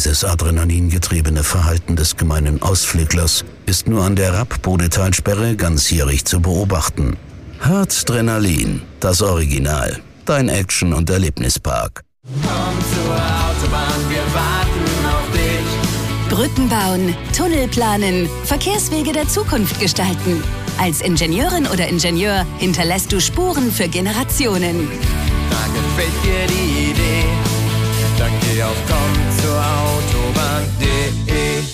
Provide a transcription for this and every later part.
Dieses adrenalingetriebene Verhalten des gemeinen Ausflüglers ist nur an der Rapp-Bodetalsperre ganzjährig zu beobachten. Harzdrenalin, das Original. Dein Action- und Erlebnispark. Komm zur Autobahn, wir warten auf dich. Brücken bauen, Tunnel planen, Verkehrswege der Zukunft gestalten. Als Ingenieurin oder Ingenieur hinterlässt du Spuren für Generationen. Da gefällt dir die Idee, dann geh auf kommzurautobahn.de.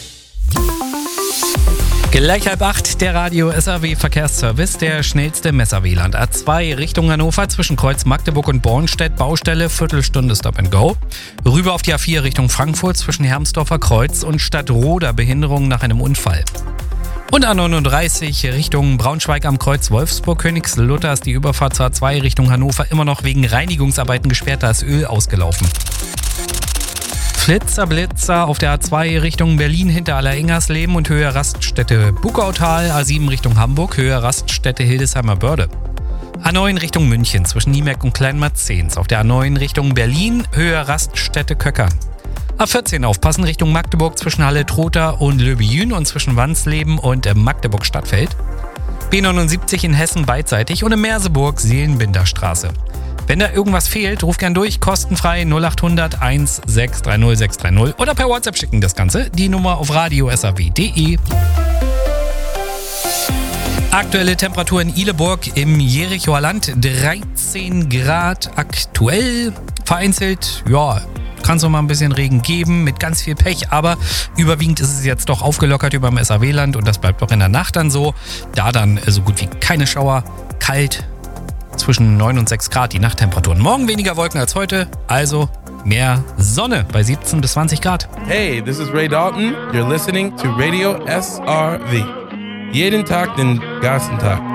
Gleich 7:30, der Radio SAW Verkehrsservice, der schnellste Messer-Wieland. A2 Richtung Hannover zwischen Kreuz Magdeburg und Bornstedt, Baustelle, Viertelstunde Stop and Go. Rüber auf die A4 Richtung Frankfurt zwischen Hermsdorfer Kreuz und Stadtroda, Behinderung nach einem Unfall. Und A39 Richtung Braunschweig am Kreuz Wolfsburg, Königslutter ist die Überfahrt zur A2 Richtung Hannover immer noch wegen Reinigungsarbeiten gesperrt, da ist Öl ausgelaufen. Blitzer auf der A2 Richtung Berlin hinter Allereingersleben und Höhe Raststätte Bukautal, A7 Richtung Hamburg, Höhe Raststätte Hildesheimer Börde. A9 Richtung München zwischen Niemerk und Kleinmarzens, auf der A9 Richtung Berlin, Höhe Raststätte Köckern. A14 aufpassen Richtung Magdeburg zwischen Halle-Trotha und Löbejün und zwischen Wansleben und Magdeburg-Stadtfeld. B79 in Hessen beidseitig und in Merseburg Seelenbinderstraße. Wenn da irgendwas fehlt, ruf gern durch, kostenfrei 0800 1630 630 oder per WhatsApp schicken das Ganze, die Nummer auf radiosaw.de. Aktuelle Temperatur in Ihleburg im Jerichoer Land, 13 Grad aktuell, vereinzelt, ja, kann es noch mal ein bisschen Regen geben, mit ganz viel Pech, aber überwiegend ist es jetzt doch aufgelockert über dem SAW-Land und das bleibt auch in der Nacht dann so. Da dann so gut wie keine Schauer, kalt, zwischen 9 und 6 Grad die Nachttemperaturen. Morgen weniger Wolken als heute, also mehr Sonne bei 17 bis 20 Grad. Hey, this is Ray Dalton. You're listening to Radio SRV. Jeden Tag den ganzen Tag.